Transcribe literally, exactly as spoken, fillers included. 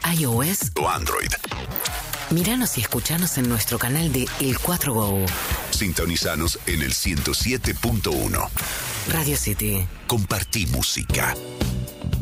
iOS o Android. Míranos y escuchanos en nuestro canal de El cuatro Go. Sintonizanos en el ciento siete punto uno. Radio City. Compartí música.